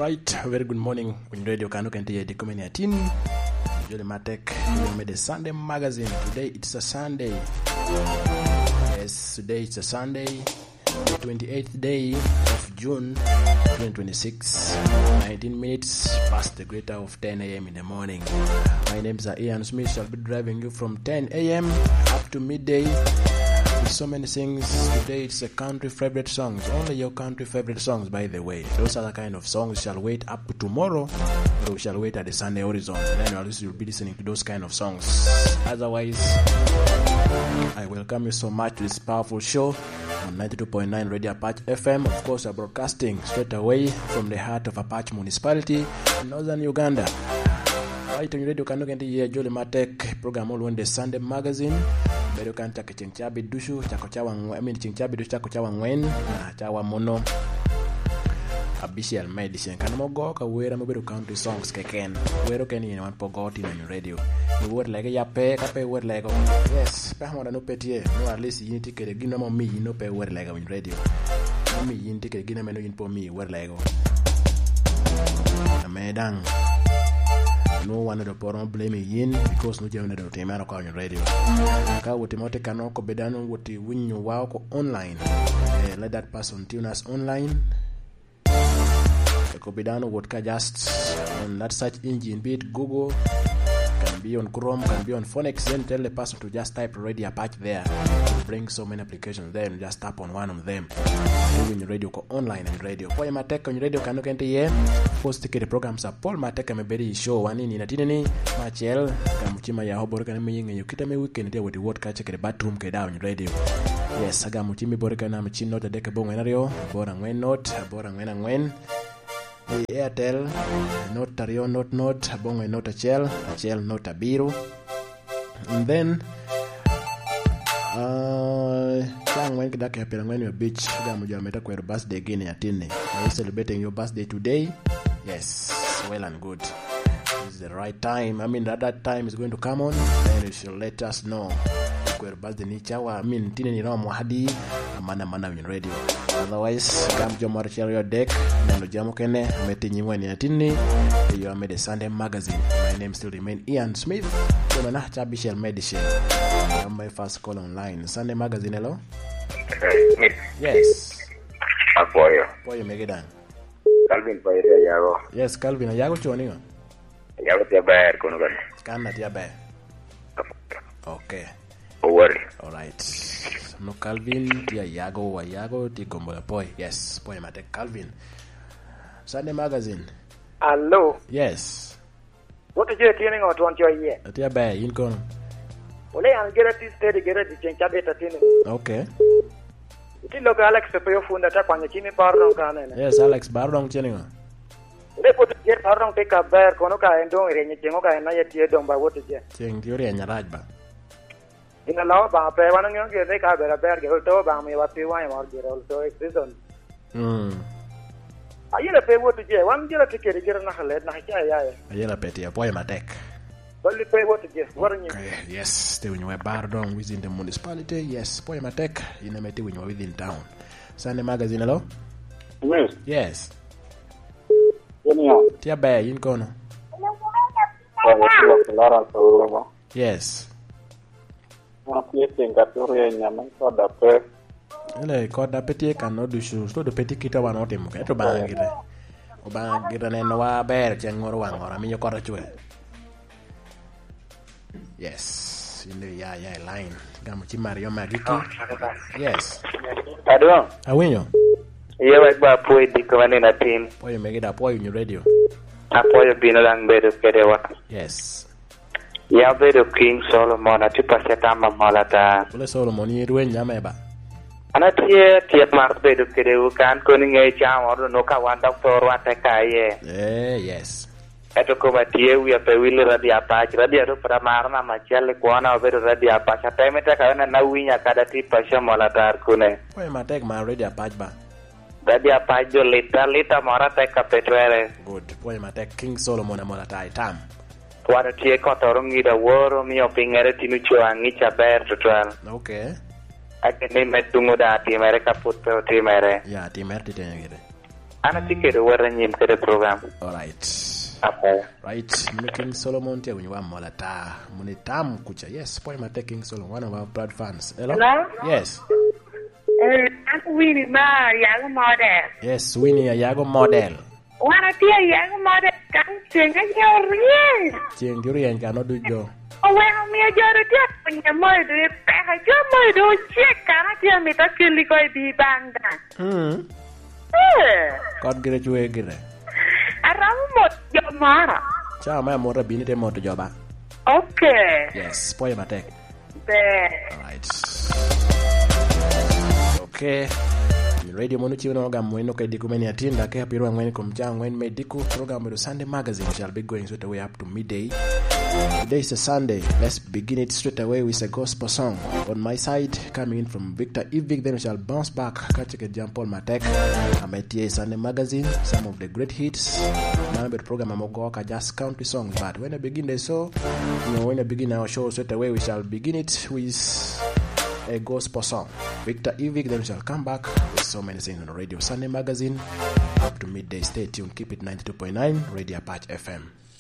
right, very good morning. When radio Kanu Kenti ya dikomeni atin. Jole Matek, made the Sunday magazine. Today it's a Sunday. Yes, today it's a Sunday. The 28th day of June 2026, 19 minutes past the greater of 10 a.m. in the morning. My name is Ian Smith. I'll be driving you from 10 a.m. up to midday with so many things. Today it's a country favorite songs. Only your country favorite songs, by the way. Those are the kind of songs shall wait up to tomorrow, or we shall wait at the Sunday horizon. Then at least you'll be listening to those kind of songs. Otherwise, I welcome you so much to this powerful show on 92.9 Radio Apache FM. Of course, we're broadcasting straight away from the heart of Apache Municipality in northern Uganda. Right on Radio Kanu Kenti ya Jole Matek program all on the Sunday magazine. Bedo kan chake chinchabi dushu chako chawa chinchabi dushu chako chawa ngwen na chawa mono Abishel medicine kan mogo ka wera mo bedo country songs keken wero ken yin wan pogoti na radio ni word like ya pe ka pe word like yes pa mo no petie no at least yin tikere gino mo mi no pe word like on radio mi yin tikere gino meno yin po mi word like amedang no one of the poron blame yin because no jam na do tema ko on radio ka wote mote kanoko bedano wote winyo wao ko online let that person tune us online ko bedano wote ka just on that search engine, be it Google, can be on Chrome, can be on Phoenix. Then tell the person to just type Radio Apache there. It brings so many applications there, and just tap on one of them. Doing radio ko online and radio. Kwa Matek on radio Kanu Kenti ye. Post ticket programs are Paul Matek ameberi show wani ni natineni Machel kamuchima ya hobor kana meyinga yukita me weekend there with the word ka check the bathroom ke down radio. Yes, aga muchimi borika na mchin note deka bongo enario, bora ngwen note, bora ngwen. Airtel, not Tario, not Bongo, not a Chel, not a Biru. And then, when your beach, your birthday again at Tine. Are you celebrating your birthday today? Yes, well and good. This is the right time. I mean, that time is going to come on, then you should let us know. Your birthday ni chawa, I mean, Tine ni Ramo Hadi, Mana in radio. Otherwise, come to your deck. Nano Jamo Kene, Metinyi Wani Atini. You are made a Sunday magazine. My name still remain Ian Smith. So na Chabishel Medicine. I'm my first call online. Sunday magazine, hello? Yes. Apoyo. Apoyo Megedan. Calvin Paire Yago. Yes, Calvin. Yago Choningo. Yago Tia Bayer Konogan. Scanna Tia Bayer. Okay. Worry. Alright. No Calvin, Tia Yago, Tia Gombola Poi. Yes, Poi Mate Calvin. Sunday magazine. Hello. Yes. What are you tuning on to on your ear? Tia Bayer, in Kono. Well, I'll get at this steady, get at the change a bit at it. Okay. If you look Alex, the pay phone attack on the chimney pardon cannon. Yes, Alex Bardong Cheningo. They put get pardon take a bear, Konoka, and don't ring it, Jimoka, and I yet done by what is it. Saying Theory and Yarajba. In a law, but I want to get a bear, get to Bami, what you want, or get also exist. I yell a pay what to get 1 year ticket, get a let Nahaya. I yell a petty, a poem attack. Well, you pay what to get. What are you? Yes, stay when you were Bardon within the municipality. Yes, poem attack in a meti when you were within town. Sunday magazine, hello? Yes. Tia Bear, in Kono. Yes. Ele koda peti kano dushu sto do peti kita wan otim ke to bangire o bangire ne no wa ber chengoro wangora mi yokora chwe. Yes, in the ya line gamu chi Mario Magiki. Yes. Adon awinyo ye wa ba poi dikwane na team poi megida poi in radio apoyo bino lang bedo kedewa. Yes. Ya bedo King Solomon atipaseta mamalata Ole Solomon yirwe nyameba Anatie tiap mar bedo kedewa kan koninge chamor no ka wan doctor wate kaye. Yes. Eto kuma tie wi ape wili Radio Apache radio to pramar na machele kuona bedo Radio Apache temeta kana na winya kada tipasha malatar kune. Poi matek ma Radio Apache ba. Radio Apache lita mara te kapetwere. Good. Poi matek King Solomon amolata itam. Wara tie kotorongi da woro mi opingere tinu chuangi chaber total. Okay. Ake ni metungo da ti mere kaput pe ti mere. Ya ti mer ti tenegere. Ana tikedo waranyim kede program. Alright. Okay. Right. King Solomon tia when you want molata. Munitam kucha. Yes, point my King Solomon, one of our proud fans. Hello? Yes. Winnie Ma, Yago model. Yes, Winnie Yago model. Wanna tia Yago model can sing a real. Ching Durian cannot do Joe. Oh, well, me a jar when you murder it. I just murder check. Can't tell me that killing going to be banged. God get you again. I run your mara. Ciao, my mother been a motor job. Okay. Yes, point my tech. Alright. Okay. Radio Monuchi Nogam Weno Dikumeni Atinda Kapiro and when Kumjang when made Diku program with the Sunday magazine shall be going straight away up to midday. Today is a Sunday. Let's begin it straight away with a gospel song. On my side, coming in from Victor Ivik, then we shall bounce back. Catch a Jean Paul Matek. I'm at Sunday magazine, some of the great hits. Now the program I'm going just country songs. But when I begin the show, when I begin our show straight away, we shall begin it with a gospel song. Victor Ivik, then we shall come back with so many things on the Radio Sunday magazine up to midday. Stay tuned. Keep it 92.9 Radio Apache FM.